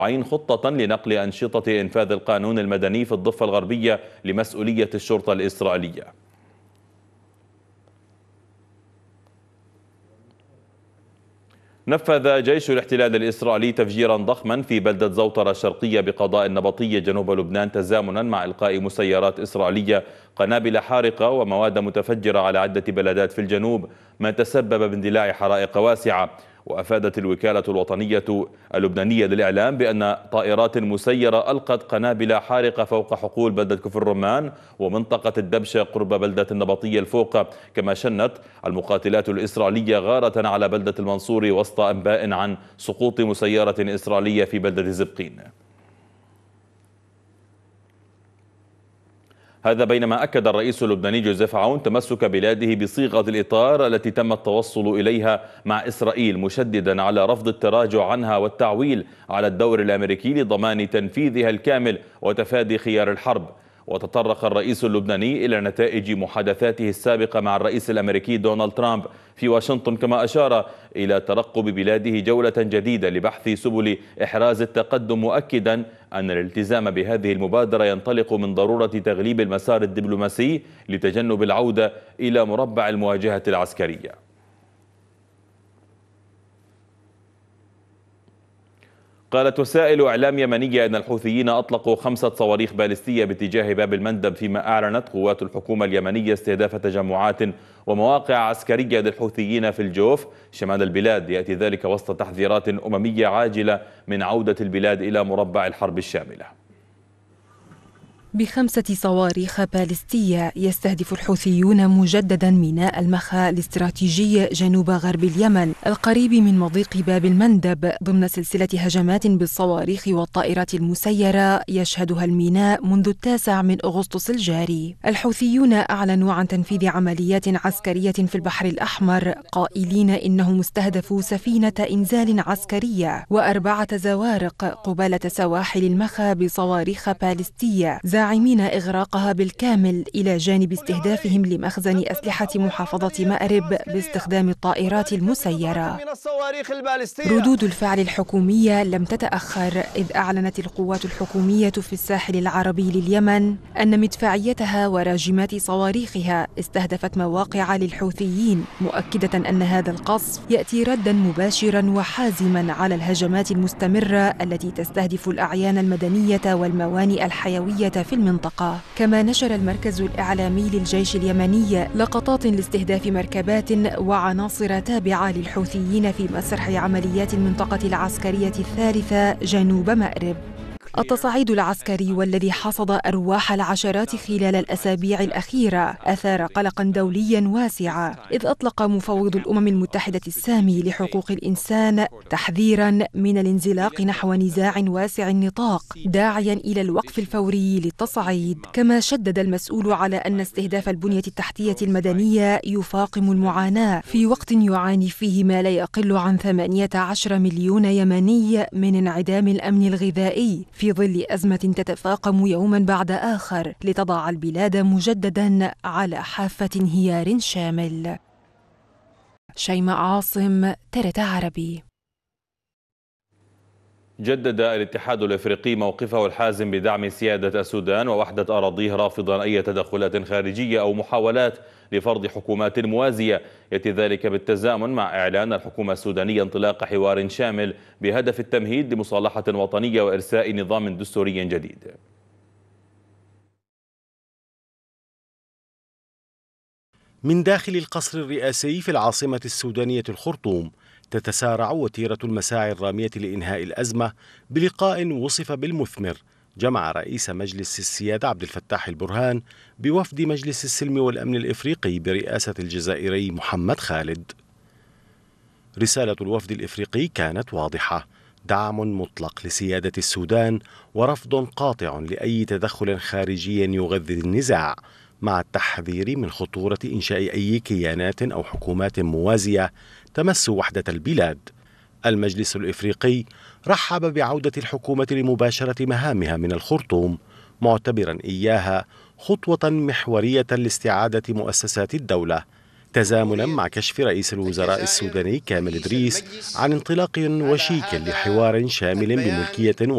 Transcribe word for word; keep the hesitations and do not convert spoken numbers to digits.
عين خطة لنقل أنشطة إنفاذ القانون المدني في الضفة الغربية لمسؤولية الشرطة الإسرائيلية. نفذ جيش الاحتلال الإسرائيلي تفجيرا ضخما في بلدة زوطرة الشرقية بقضاء النبطية جنوب لبنان تزامنا مع إلقاء مسيرات إسرائيلية قنابل حارقة ومواد متفجرة على عدة بلدات في الجنوب، ما تسبب باندلاع حرائق واسعة. وأفادت الوكالة الوطنية اللبنانية للإعلام بأن طائرات مسيرة ألقت قنابل حارقة فوق حقول بلدة كفر الرمان ومنطقة الدبشة قرب بلدة النبطية الفوق. كما شنت المقاتلات الإسرائيلية غارة على بلدة المنصور وسط أنباء عن سقوط مسيرة إسرائيلية في بلدة زبقين. هذا بينما أكد الرئيس اللبناني جوزيف عون تمسك بلاده بصيغة الإطار التي تم التوصل إليها مع إسرائيل، مشددا على رفض التراجع عنها والتعويل على الدور الأمريكي لضمان تنفيذها الكامل وتفادي خيار الحرب. وتطرق الرئيس اللبناني إلى نتائج محادثاته السابقة مع الرئيس الأمريكي دونالد ترامب في واشنطن، كما أشار إلى ترقب بلاده جولة جديدة لبحث سبل إحراز التقدم، مؤكدا أن الالتزام بهذه المبادرة ينطلق من ضرورة تغليب المسار الدبلوماسي لتجنب العودة إلى مربع المواجهة العسكرية. قالت وسائل إعلام يمنية أن الحوثيين أطلقوا خمسة صواريخ باليستية باتجاه باب المندب، فيما أعلنت قوات الحكومة اليمنية استهداف تجمعات ومواقع عسكرية للحوثيين في الجوف شمال البلاد. يأتي ذلك وسط تحذيرات أممية عاجلة من عودة البلاد إلى مربع الحرب الشاملة. بخمسة صواريخ باليستية يستهدف الحوثيون مجددا ميناء المخا الاستراتيجي جنوب غرب اليمن القريب من مضيق باب المندب، ضمن سلسلة هجمات بالصواريخ والطائرات المسيرة يشهدها الميناء منذ التاسع من أغسطس الجاري. الحوثيون أعلنوا عن تنفيذ عمليات عسكرية في البحر الأحمر، قائلين إنهم استهدفوا سفينة إنزال عسكرية وأربعة زوارق قبالة سواحل المخا بصواريخ باليستية، زاعمين إغراقها بالكامل إلى جانب استهدافهم لمخزن أسلحة محافظة مأرب باستخدام الطائرات المسيرة. ردود الفعل الحكومية لم تتأخر، إذ أعلنت القوات الحكومية في الساحل العربي لليمن أن مدفعيتها وراجمات صواريخها استهدفت مواقع للحوثيين، مؤكدة أن هذا القصف يأتي ردا مباشرا وحازما على الهجمات المستمرة التي تستهدف الأعيان المدنية والموانئ الحيوية في المنطقة. كما نشر المركز الإعلامي للجيش اليمني لقطات لاستهداف مركبات وعناصر تابعة للحوثيين في مسرح عمليات المنطقة العسكرية الثالثة جنوب مأرب. التصعيد العسكري والذي حصد أرواح العشرات خلال الأسابيع الأخيرة أثار قلقا دوليا واسعا، إذ أطلق مفوض الأمم المتحدة السامي لحقوق الإنسان تحذيرا من الانزلاق نحو نزاع واسع النطاق، داعيا إلى الوقف الفوري للتصعيد. كما شدد المسؤول على أن استهداف البنية التحتية المدنية يفاقم المعاناة في وقت يعاني فيه ما لا يقل عن ثمانية عشر مليون يمني من انعدام الأمن الغذائي، في ظل أزمة تتفاقم يوما بعد آخر لتضع البلاد مجددا على حافة انهيار شامل. شيماء عاصم، ترت عربي. جدد الاتحاد الافريقي موقفه الحازم بدعم سيادة السودان ووحدة أراضيه، رافضا أي تدخلات خارجية أو محاولات لفرض حكومات موازية. يأتي ذلك بالتزامن مع إعلان الحكومة السودانية انطلاق حوار شامل بهدف التمهيد لمصالحة وطنية وإرساء نظام دستوري جديد. من داخل القصر الرئاسي في العاصمة السودانية الخرطوم تتسارع وتيرة المساعي الرامية لإنهاء الأزمة بلقاء وصف بالمثمر جمع رئيس مجلس السيادة عبد الفتاح البرهان بوفد مجلس السلم والأمن الإفريقي برئاسة الجزائري محمد خالد. رسالة الوفد الإفريقي كانت واضحة: دعم مطلق لسيادة السودان ورفض قاطع لأي تدخل خارجي يغذي النزاع، مع التحذير من خطورة إنشاء أي كيانات أو حكومات موازية تمس وحدة البلاد. المجلس الإفريقي رحب بعودة الحكومة لمباشرة مهامها من الخرطوم، معتبرا إياها خطوة محورية لاستعادة مؤسسات الدولة، تزامنا مع كشف رئيس الوزراء السوداني كامل إدريس عن انطلاق وشيك لحوار شامل بملكية